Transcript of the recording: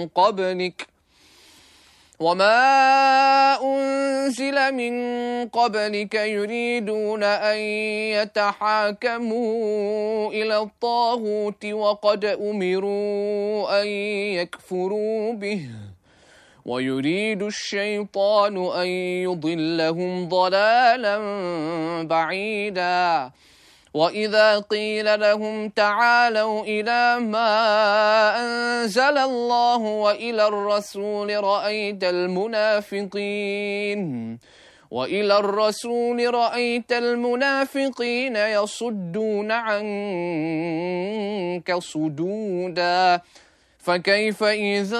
قبلك يريدون أن يتحاكموا إلى الطاغوت وقد أمروا أن يكفروا به ويريد الشيطان أن يضلهم ضلالا بعيدا وإذا قيل لهم تعالوا إلى ما أنزل الله وإلى الرسول رأيت المنافقين يصدون عنك صدودا فكيف إذا